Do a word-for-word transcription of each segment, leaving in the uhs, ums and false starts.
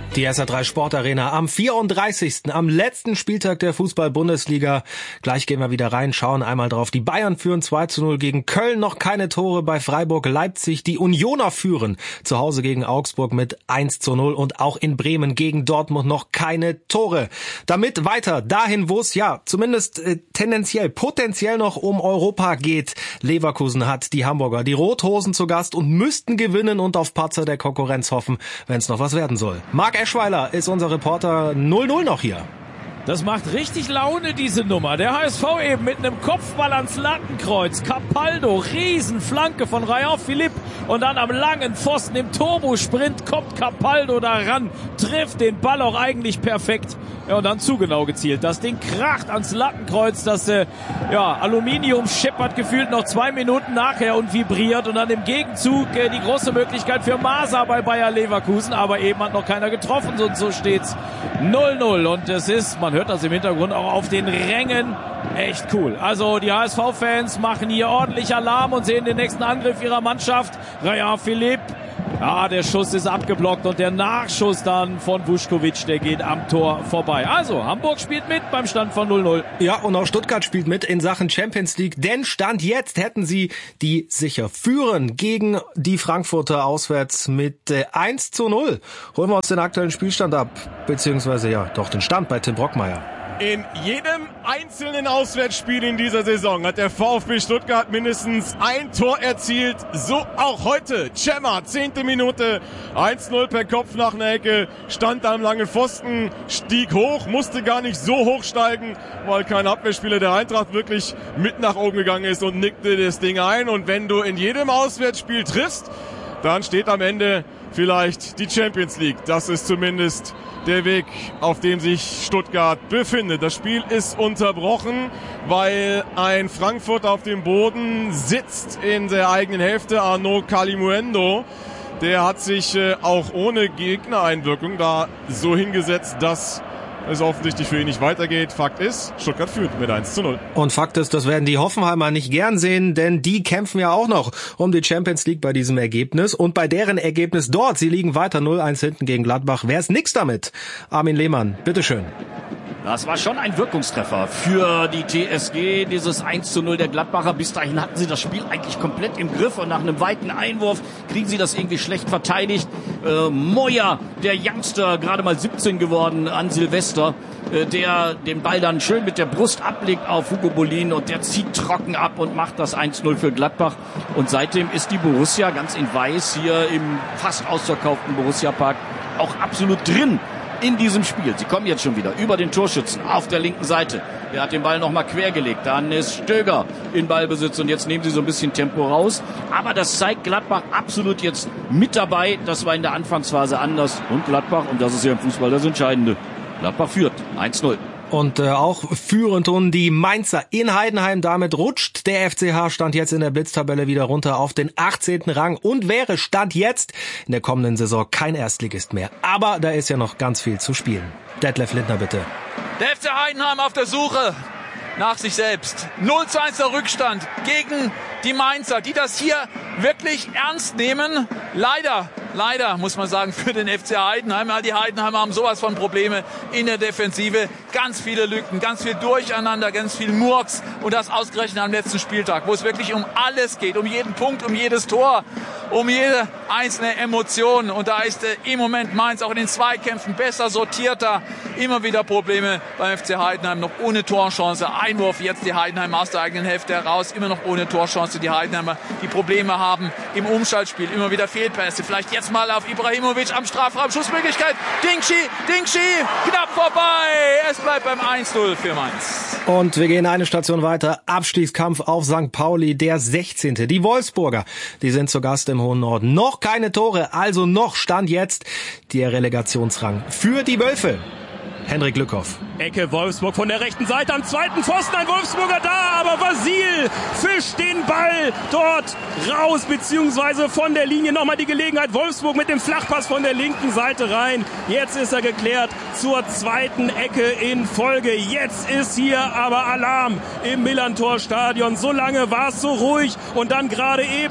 Die S R drei Sportarena am vierunddreißigsten am letzten Spieltag der Fußball-Bundesliga. Gleich gehen wir wieder rein, schauen einmal drauf. Die Bayern führen zwei zu null gegen Köln, noch keine Tore bei Freiburg, Leipzig. Die Unioner führen zu Hause gegen Augsburg mit eins zu null und auch in Bremen gegen Dortmund noch keine Tore. Damit weiter dahin, wo es ja zumindest äh, tendenziell, potenziell noch um Europa geht. Leverkusen hat die Hamburger, die Rothosen zu Gast und müssten gewinnen und auf Patzer der Konkurrenz hoffen, wenn es noch was werden soll. Marc Eschweiler ist unser Reporter. null null noch hier. Das macht richtig Laune, diese Nummer. Der H S V eben mit einem Kopfball ans Lattenkreuz. Capaldo, Riesenflanke von Rayan Philippe. Und dann am langen Pfosten im Turbosprint kommt Capaldo da ran. Trifft den Ball auch eigentlich perfekt. Ja, und dann zu genau gezielt. Das Ding kracht ans Lattenkreuz. Das äh, ja, Aluminium scheppert gefühlt noch zwei Minuten nachher und vibriert. Und dann im Gegenzug äh, die große Möglichkeit für Masa bei Bayer Leverkusen. Aber eben hat noch keiner getroffen. Und so steht's null null. Und es ist, man hört das im Hintergrund auch auf den Rängen, echt cool. Also die H S V-Fans machen hier ordentlich Alarm und sehen den nächsten Angriff ihrer Mannschaft. Rayan Philippe, ja, der Schuss ist abgeblockt und der Nachschuss dann von Vuskovic, der geht am Tor vorbei. Also, Hamburg spielt mit beim Stand von null null. Ja, und auch Stuttgart spielt mit in Sachen Champions League, denn Stand jetzt hätten sie die sicher führen gegen die Frankfurter auswärts mit äh, eins zu null. Holen wir uns den aktuellen Spielstand ab, beziehungsweise ja, doch den Stand bei Tim Brockmeier. In jedem einzelnen Auswärtsspiel in dieser Saison hat der VfB Stuttgart mindestens ein Tor erzielt. So auch heute. Cemma, zehnte Minute, eins zu null per Kopf nach einer Ecke, stand am langen Pfosten, stieg hoch, musste gar nicht so hoch steigen, weil kein Abwehrspieler der Eintracht wirklich mit nach oben gegangen ist und nickte das Ding ein. Und wenn du in jedem Auswärtsspiel triffst, dann steht am Ende vielleicht die Champions League. Das ist zumindest der Weg, auf dem sich Stuttgart befindet. Das Spiel ist unterbrochen, weil ein Frankfurt auf dem Boden sitzt in der eigenen Hälfte. Arnaud Kalimuendo, der hat sich äh, auch ohne Gegnereinwirkung da so hingesetzt, dass es offensichtlich für ihn nicht weitergeht. Fakt ist, Stuttgart führt mit eins zu null. Und Fakt ist, das werden die Hoffenheimer nicht gern sehen, denn die kämpfen ja auch noch um die Champions League bei diesem Ergebnis. Und bei deren Ergebnis dort, sie liegen weiter null eins hinten gegen Gladbach, wäre es nix damit. Armin Lehmann, bitteschön. Das war schon ein Wirkungstreffer für die T S G, dieses eins zu null der Gladbacher. Bis dahin hatten sie das Spiel eigentlich komplett im Griff und nach einem weiten Einwurf kriegen sie das irgendwie schlecht verteidigt. Äh, Moya, der Youngster, gerade mal siebzehn geworden an Silvester, äh, der den Ball dann schön mit der Brust ablegt auf Hugo Bolin und der zieht trocken ab und macht das eins zu null für Gladbach. Und seitdem ist die Borussia ganz in weiß hier im fast ausverkauften Borussia-Park auch absolut drin in diesem Spiel. Sie kommen jetzt schon wieder über den Torschützen auf der linken Seite. Er hat den Ball nochmal quergelegt. Dann ist Stöger in Ballbesitz und jetzt nehmen sie so ein bisschen Tempo raus. Aber das zeigt Gladbach absolut jetzt mit dabei. Das war in der Anfangsphase anders. Und Gladbach, und das ist ja im Fußball das Entscheidende, Gladbach führt eins zu null. Und äh, auch führend und die Mainzer in Heidenheim. Damit rutscht der F C H Stand jetzt in der Blitztabelle wieder runter auf den achtzehnten Rang und wäre Stand jetzt in der kommenden Saison kein Erstligist mehr. Aber da ist ja noch ganz viel zu spielen. Detlef Lindner, bitte. Der F C Heidenheim auf der Suche nach sich selbst. null zu eins der Rückstand gegen die Mainzer, die das hier wirklich ernst nehmen. Leider, leider muss man sagen, für den F C Heidenheim. Die Heidenheimer haben sowas von Probleme in der Defensive. Ganz viele Lücken, ganz viel Durcheinander, ganz viel Murks. Und das ausgerechnet am letzten Spieltag, wo es wirklich um alles geht. Um jeden Punkt, um jedes Tor, um jede einzelne Emotion. Und da ist äh, im Moment Mainz auch in den Zweikämpfen besser sortierter. Immer wieder Probleme beim F C Heidenheim, noch ohne Torchance. Einwurf jetzt die Heidenheimer aus der eigenen Hälfte heraus, immer noch ohne Torchance. Die Heidenheimer, die Probleme haben im Umschaltspiel, immer wieder Fehlpässe. Vielleicht jetzt mal auf Ibrahimovic am Strafraum, Schussmöglichkeit. Dingschi, Dingschi, knapp vorbei. Es bleibt beim eins zu null für Mainz. Und wir gehen eine Station weiter. Abstiegskampf auf Sankt Pauli, der sechzehnte Die Wolfsburger, die sind zu Gast im hohen Norden. Noch keine Tore, also noch Stand jetzt der Relegationsrang für die Wölfe. Henrik Lückhoff. Ecke Wolfsburg von der rechten Seite am zweiten Pfosten, ein Wolfsburger da, aber Vasil fischt den Ball dort raus, beziehungsweise von der Linie nochmal die Gelegenheit. Wolfsburg mit dem Flachpass von der linken Seite rein. Jetzt ist er geklärt zur zweiten Ecke in Folge. Jetzt ist hier aber Alarm im Millerntor-Stadion. So lange war es so ruhig und dann gerade eben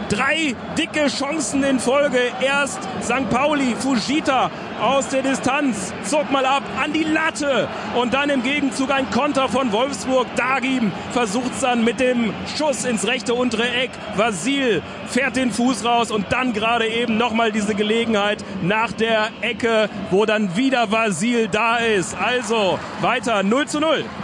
Drei dicke Chancen in Folge. Erst Sankt Pauli, Fujita aus der Distanz, zog mal ab an die Latte und dann im Gegenzug ein Konter von Wolfsburg. Dagim versucht es dann mit dem Schuss ins rechte untere Eck. Vasil fährt den Fuß raus und dann gerade eben nochmal diese Gelegenheit nach der Ecke, wo dann wieder Vasil da ist. Also weiter null zu null.